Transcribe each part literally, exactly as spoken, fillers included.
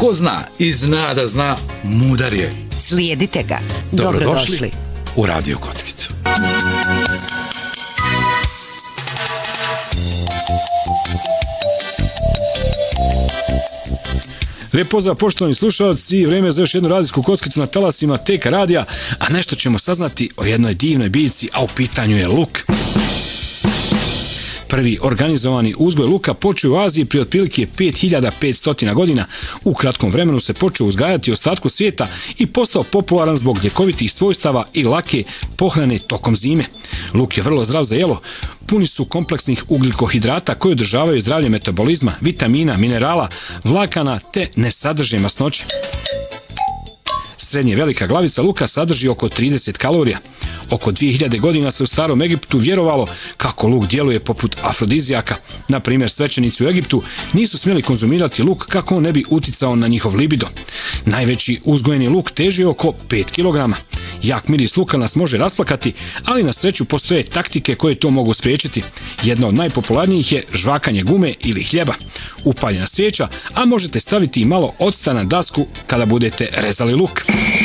ko zna i zna da zna, mudar je. Slijedite ga. Dobrodošli, Dobrodošli u Radio Kockicu. Lijep pozdrav poštovani slušalci, vrijeme je za još jednu radijsku kockicu na talasima T K radija, a nešto ćemo saznati o jednoj divnoj biljci, a u pitanju je luk. Prvi organizovani uzgoj luka počeo u Aziji prije otprilike pet hiljada petsto godina. U kratkom vremenu se počeo uzgajati u ostatku svijeta i postao popularan zbog ljekovitih svojstava i lake pohrane tokom zime. Luk je vrlo zdrav za jelo, puni su kompleksnih ugljikohidrata koji održavaju zdravlje metabolizma, vitamina, minerala, vlakana te ne sadrže masnoće. Srednje velika glavica luka sadrži oko trideset kalorija. Oko dvije hiljade godina se u starom Egiptu vjerovalo kako luk djeluje poput afrodizijaka. Na primjer, svećenici u Egiptu nisu smjeli konzumirati luk kako on ne bi uticao na njihov libido. Najveći uzgojeni luk teži oko pet kilograma. Jak miris luka nas može rasplakati, ali na sreću postoje taktike koje to mogu spriječiti. Jedna od najpopularnijih je žvakanje gume ili hljeba. Upaljena svijeća, a možete staviti i malo octa na dasku kada budete rezali luk.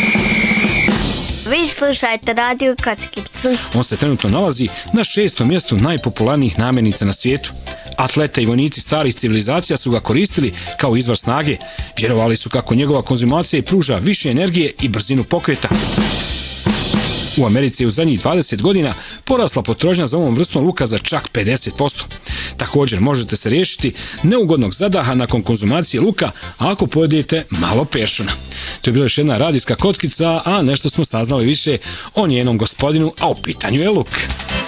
Vi slušajte Radio Kockicu. On se trenutno nalazi na šestom mjestu najpopularnijih namirnica na svijetu. Atlete i vojnici starih civilizacija su ga koristili kao izvor snage. Vjerovali su kako njegova konzumacija pruža više energije i brzinu pokreta. U Americi je u zadnjih dvadeset godina porasla potražnja za ovom vrstom luka za čak pedeset posto. Također možete se riješiti neugodnog zadaha nakon konzumacije luka ako pojedete malo peršuna. To je bila još jedna radijska kockica, a nešto smo saznali više o njenom gospodinu, a u pitanju je luk.